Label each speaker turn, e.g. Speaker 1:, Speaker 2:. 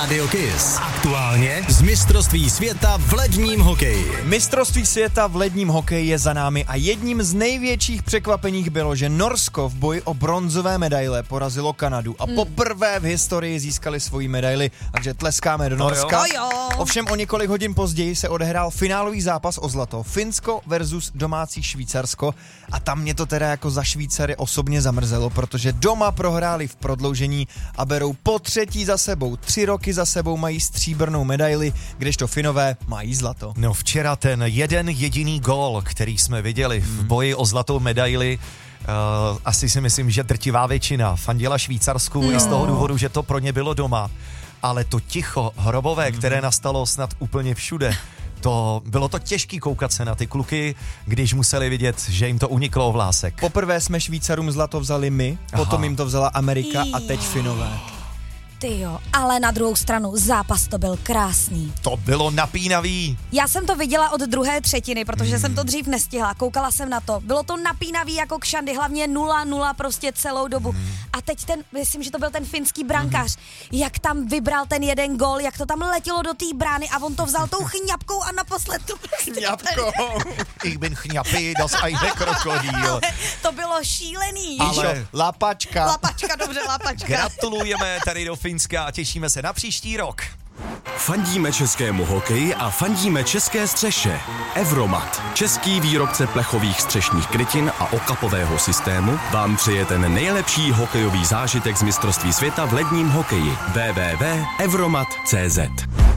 Speaker 1: Radio Kiss. Aktuálně z mistrovství světa v ledním hokeji.
Speaker 2: Mistrovství světa v ledním hokeji je za námi a jedním z největších překvapení bylo, že Norsko v boji o bronzové medaile porazilo Kanadu a poprvé v historii získali svoji medaili, takže tleskáme do Norska. Ovšem o několik hodin později se odehrál finálový zápas o zlato. Finsko versus domácí Švýcarsko a tam mě to teda jako za Švýcary osobně zamrzelo, protože doma prohráli v prodloužení a berou po třetí za sebou. 3 roky za sebou mají stříbrnou medaili, kdežto Finové mají zlato.
Speaker 3: No včera ten jeden jediný gól, který jsme viděli v boji o zlatou medaili, asi si myslím, že drtivá většina fandila Švýcarsku i z toho důvodu, že to pro ně bylo doma. Ale to ticho hrobové, které nastalo snad úplně všude, bylo to těžký koukat se na ty kluky, když museli vidět, že jim to uniklo o vlásek.
Speaker 2: Poprvé jsme Švýcarům zlato vzali my, potom jim to vzala Amerika a teď Finové.
Speaker 4: Tyjo, ale na druhou stranu zápas to byl krásný.
Speaker 3: To bylo napínavý.
Speaker 4: Já jsem to viděla od druhé třetiny, protože jsem to dřív nestihla, koukala jsem na to. Bylo to napínavý jako kšandy, hlavně 0-0 prostě celou dobu. A teď myslím, že to byl ten finský brankář, jak tam vybral ten jeden gól, jak to tam letělo do té brány a on to vzal tou chňapkou a naposled to prostě...
Speaker 2: Chňapkou.
Speaker 3: Ich bin chňapy, das eine krokodýl.
Speaker 4: To bylo šílený.
Speaker 3: Ale
Speaker 2: Lapačka.
Speaker 4: Dobře, lapačka.
Speaker 3: Gratulujeme tady do Finska a těšíme se na příští rok.
Speaker 1: Fandíme českému hokeji a fandíme české střeše. Evromat, český výrobce plechových střešních krytin a okapového systému, vám přeje ten nejlepší hokejový zážitek z mistrovství světa v ledním hokeji. www.evromat.cz